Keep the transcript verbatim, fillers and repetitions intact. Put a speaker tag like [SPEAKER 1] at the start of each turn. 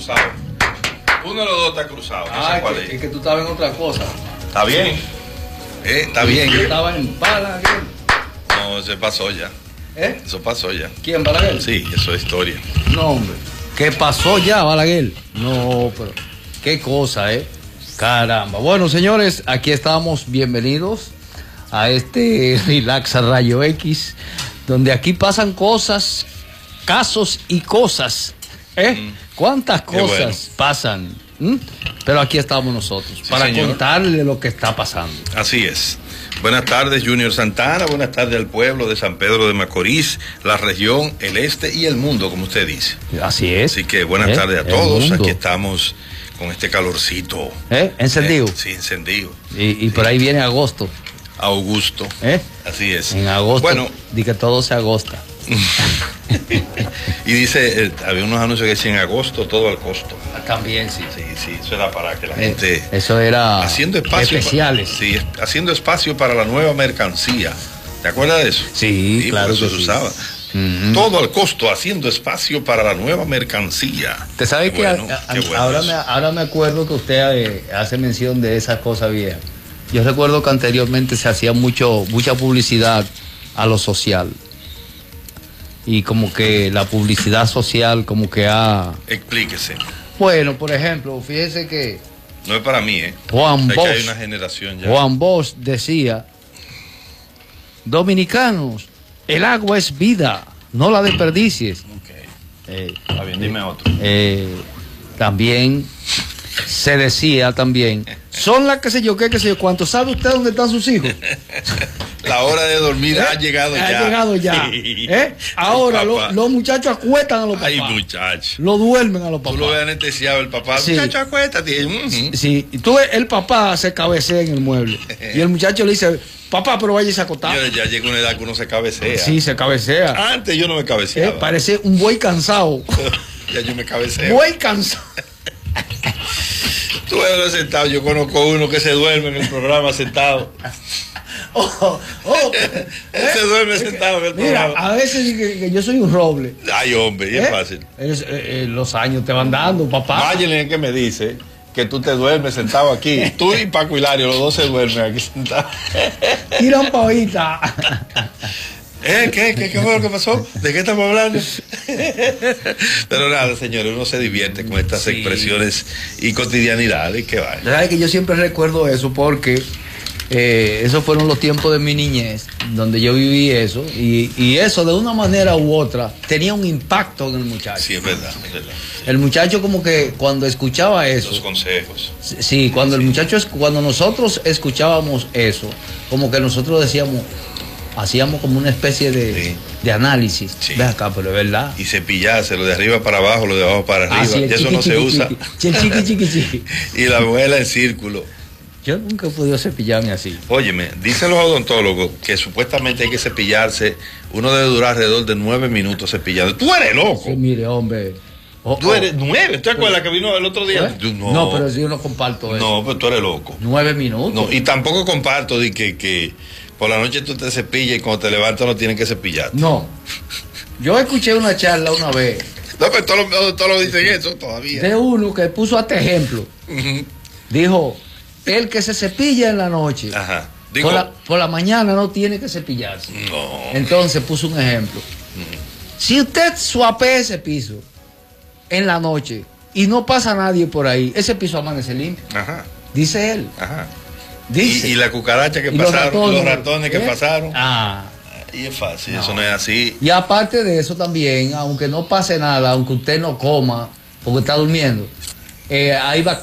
[SPEAKER 1] cruzado. Uno de los dos está cruzado. No
[SPEAKER 2] Ah,
[SPEAKER 1] sé cuál
[SPEAKER 2] que,
[SPEAKER 1] es.
[SPEAKER 2] es que tú estabas en otra cosa.
[SPEAKER 1] Está bien. Eh, está bien.
[SPEAKER 2] Yo estaba en Balaguer.
[SPEAKER 1] No, eso pasó ya.
[SPEAKER 2] ¿Eh?
[SPEAKER 1] Eso pasó ya.
[SPEAKER 2] ¿Quién, Balaguer?
[SPEAKER 1] Sí, eso es historia.
[SPEAKER 2] No, hombre. ¿Qué pasó ya, Balaguer? No, pero qué cosa, ¿eh? Caramba. Bueno, señores, aquí estamos. Bienvenidos a este Relax a Rayo X, donde aquí pasan cosas, casos y cosas. ¿Eh? Mm. ¿Cuántas cosas bueno. pasan? ¿Mm? Pero aquí estamos nosotros, sí, para señor. contarle lo que está pasando.
[SPEAKER 1] Así es. Buenas tardes, Junior Santana. Buenas tardes al pueblo de San Pedro de Macorís, la región, el este y el mundo, como usted dice.
[SPEAKER 2] Así es.
[SPEAKER 1] Así que buenas ¿Eh? tardes a todos. Aquí estamos con este calorcito.
[SPEAKER 2] ¿Eh? ¿Encendido?
[SPEAKER 1] Eh, sí, encendido.
[SPEAKER 2] Y, y
[SPEAKER 1] sí.
[SPEAKER 2] por ahí viene agosto.
[SPEAKER 1] Augusto.
[SPEAKER 2] ¿Eh?
[SPEAKER 1] Así es.
[SPEAKER 2] En agosto.
[SPEAKER 1] Bueno.
[SPEAKER 2] Di que todo se agosta.
[SPEAKER 1] Y dice, eh, había unos anuncios que decían agosto, todo al costo.
[SPEAKER 2] También, sí.
[SPEAKER 1] Sí, sí, eso era para que la
[SPEAKER 2] eh,
[SPEAKER 1] gente...
[SPEAKER 2] Eso era
[SPEAKER 1] haciendo espacio
[SPEAKER 2] especiales.
[SPEAKER 1] Para, sí, haciendo espacio para la nueva mercancía. ¿Te acuerdas de eso?
[SPEAKER 2] Sí, sí, claro
[SPEAKER 1] eso
[SPEAKER 2] que
[SPEAKER 1] se
[SPEAKER 2] sí.
[SPEAKER 1] usaba. Uh-huh. Todo al costo, haciendo espacio para la nueva mercancía.
[SPEAKER 2] ¿Te sabes que bueno, a, a, bueno ahora, me, ahora me acuerdo que usted eh, hace mención de esas cosas viejas? Yo recuerdo que anteriormente se hacía mucho mucha publicidad a lo social. Y como que la publicidad social como que ha...
[SPEAKER 1] Explíquese.
[SPEAKER 2] Bueno, por ejemplo, fíjese que...
[SPEAKER 1] No es para mí, ¿eh?
[SPEAKER 2] Juan Bosch,
[SPEAKER 1] hay una generación ya.
[SPEAKER 2] Juan Bosch decía, dominicanos, el agua es vida, no la desperdicies.
[SPEAKER 1] Okay.
[SPEAKER 2] Eh,
[SPEAKER 1] Está bien, dime otro.
[SPEAKER 2] Eh, también se decía también, son las que sé yo qué, que sé yo cuánto. ¿Sabe usted dónde están sus hijos?
[SPEAKER 1] La hora de dormir ¿Eh? ha llegado
[SPEAKER 2] ha
[SPEAKER 1] ya.
[SPEAKER 2] Ha llegado ya. ¿Eh? Ahora los lo muchachos acuestan a los papás.
[SPEAKER 1] Ay, muchachos.
[SPEAKER 2] Lo duermen a los papás.
[SPEAKER 1] Tú lo ves anestesiado el papá.
[SPEAKER 2] Sí.
[SPEAKER 1] Muchacho, acuéstate. Uh-huh.
[SPEAKER 2] Sí, y tú ves, el papá se cabecea en el mueble. Y el muchacho le dice, papá, pero vaya a acotar.
[SPEAKER 1] Ya llega una edad que uno se cabecea.
[SPEAKER 2] Sí, se cabecea.
[SPEAKER 1] Antes yo no me cabeceaba.
[SPEAKER 2] ¿Eh? Parece un buey cansado.
[SPEAKER 1] Ya yo me cabeceo.
[SPEAKER 2] Buey cansado.
[SPEAKER 1] Tú ves sentado, yo conozco uno que se duerme en el programa sentado.
[SPEAKER 2] Oh, oh,
[SPEAKER 1] Él eh, se duerme sentado en el
[SPEAKER 2] mira,
[SPEAKER 1] programa.
[SPEAKER 2] A veces que, que yo soy un roble.
[SPEAKER 1] Ay, hombre, y es ¿Eh? fácil.
[SPEAKER 2] Es, eh, eh, los años te van dando, papá.
[SPEAKER 1] Máyelen que me dice que tú te duermes sentado aquí. Tú y Paco Hilario, los dos se duermen aquí sentados.
[SPEAKER 2] Tiran pavita.
[SPEAKER 1] ¿Eh? ¿Qué? ¿Qué? ¿Qué fue lo que pasó? ¿De qué estamos hablando? Pero nada, señores, uno se divierte con estas sí. expresiones y cotidianidades. ¿Qué va?
[SPEAKER 2] ¿Sabes que yo siempre recuerdo eso? Porque eh, esos fueron los tiempos de mi niñez, donde yo viví eso, y, y eso de una manera u otra tenía un impacto en el muchacho.
[SPEAKER 1] Sí, es verdad, es verdad.
[SPEAKER 2] El muchacho como que cuando escuchaba eso...
[SPEAKER 1] Los consejos.
[SPEAKER 2] Sí, cuando sí. el muchacho, cuando nosotros escuchábamos eso, como que nosotros decíamos... Hacíamos como una especie de, sí. de análisis.
[SPEAKER 1] Sí.
[SPEAKER 2] Ve acá, pero es verdad.
[SPEAKER 1] Y cepillarse, lo de arriba para abajo, lo de abajo para arriba. Ah, sí, y eso chiqui, no chiqui, se usa.
[SPEAKER 2] Chiqui, chiqui, chiqui, chiqui.
[SPEAKER 1] Y la muela en círculo.
[SPEAKER 2] Yo nunca he podido cepillarme así.
[SPEAKER 1] Óyeme, dicen los odontólogos que supuestamente hay que cepillarse. Uno debe durar alrededor de nueve minutos cepillando. ¡Tú eres loco!
[SPEAKER 2] Sí, mire, hombre.
[SPEAKER 1] Oh, ¿Tú eres oh. nueve? ¿Te acuerdas que vino el otro día?
[SPEAKER 2] ¿Eh? No, no, pero yo no comparto eso.
[SPEAKER 1] No, pero tú eres loco.
[SPEAKER 2] Nueve minutos.
[SPEAKER 1] No, y tampoco comparto de que... que por la noche tú te cepillas y cuando te levantas no tienes que cepillar.
[SPEAKER 2] No. Yo escuché una charla una vez.
[SPEAKER 1] No, pero todos los todos lo dicen eso todavía.
[SPEAKER 2] De uno que puso este ejemplo. Uh-huh. Dijo, el que se cepilla en la noche,
[SPEAKER 1] Ajá. Digo,
[SPEAKER 2] por, la, por la mañana no tiene que cepillarse.
[SPEAKER 1] No.
[SPEAKER 2] Entonces puso un ejemplo. Uh-huh. Si usted suapea ese piso en la noche y no pasa nadie por ahí, ese piso amanece limpio.
[SPEAKER 1] Ajá.
[SPEAKER 2] Dice él.
[SPEAKER 1] Ajá.
[SPEAKER 2] Dice.
[SPEAKER 1] Y, y la cucaracha que
[SPEAKER 2] y
[SPEAKER 1] pasaron,
[SPEAKER 2] los ratones,
[SPEAKER 1] los ratones que
[SPEAKER 2] ¿eh?
[SPEAKER 1] pasaron.
[SPEAKER 2] Ah.
[SPEAKER 1] Y es fácil,
[SPEAKER 2] No.
[SPEAKER 1] eso no es así.
[SPEAKER 2] Y aparte de eso también, aunque no pase nada, aunque usted no coma, porque está durmiendo, eh, hay